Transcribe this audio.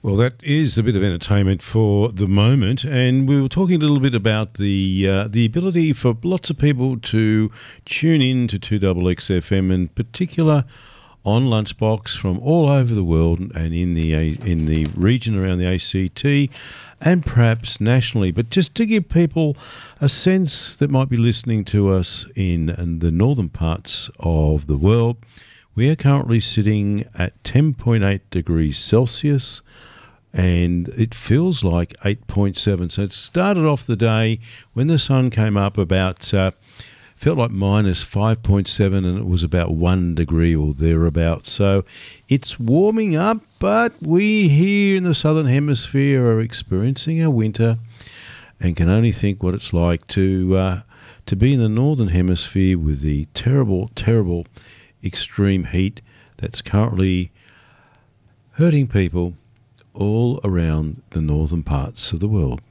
Well, that is a bit of entertainment for the moment, and we were talking a little bit about the ability for lots of people to tune in to 2XXFM, in particular on Lunchbox from all over the world and in the region around the ACT and perhaps nationally. But just to give people a sense that might be listening to us in the northern parts of the world, we are currently sitting at 10.8 degrees Celsius, and it feels like 8.7. So it started off the day when the sun came up about, felt like minus 5.7, and it was about 1 degree or thereabouts. So it's warming up, but we here in the Southern Hemisphere are experiencing a winter and can only think what it's like to be in the Northern Hemisphere with the terrible, terrible extreme heat that's currently hurting people all around the northern parts of the world.